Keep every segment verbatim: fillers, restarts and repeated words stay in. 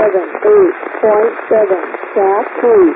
seven eight point seven, track three.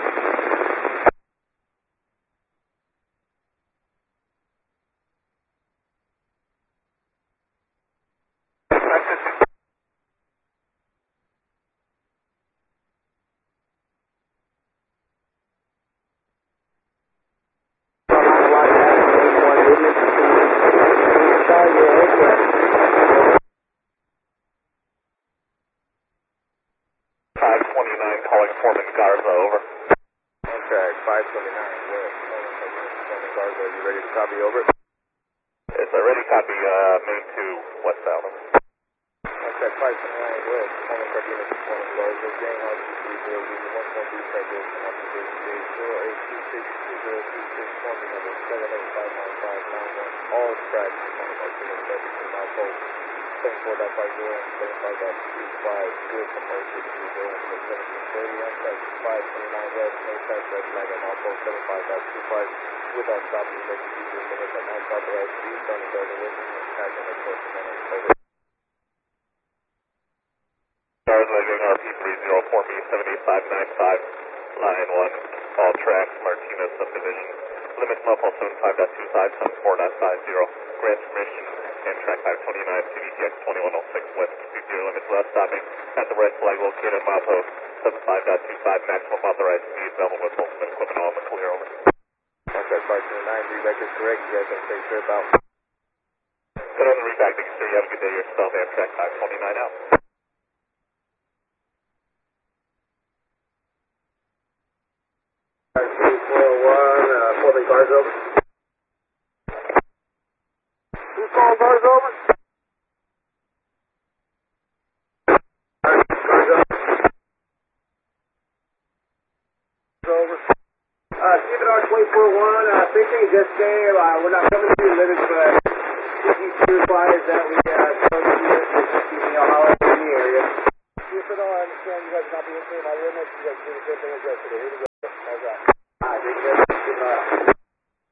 five twenty-nine calling Foreman Garza, over. Okay, five twenty-nine, West, Foreman Garza, you ready to copy, over? It's a ready copy, uh, main two, westbound. Okay, five twenty-nine, West, Foreman Cardenas, Foreman Garza, gang R P three zero zero one four B, Cardenas, observation date zero eight two six two zero two six, Foreman number seven eight five nine five nine one, all tracks, Foreman Cardenas, Ferguson, Malpost, seven four five zero and seven five two five, good from oh six three zero until seventeen thirty, on track five twenty-nine West, no track red flag at Malpost, seven five two five, without stopping, emergency use limit at max authorized speed, starting Delta Wilson, and tracking the course minutes, over. Garza, gang R P three zero four B, seven eight five nine five, line one, all tracks, Martinez subdivision, limits Malpost seven five two five, seven four five zero, grant permission, and track five twenty-nine, C D T X twenty-one oh six west, speed zero limits west, stopping at the red flag located at Malpost seven five two five, maximum authorized speed, level with Boltzmann equipment, all in the clear, over. Okay, five twenty-nine, reback is correct, you guys have a safe trip out. Good on the reback, make sure you have a good day yourself, and track five twenty-nine out. two four one, uh, Foreman Garza, over. two four one, Garza, over. Garza. Over. Uh, Stephen R twenty four one, uh, fixing just say, uh, we're not coming to you limits, but C G two requires that we, uh, come to you, just keep me all out in the area. Yes, I know, I understand you guys not being same, I will make you guys do the same thing as yesterday. Here we go. How's that? Alright, thank you very much.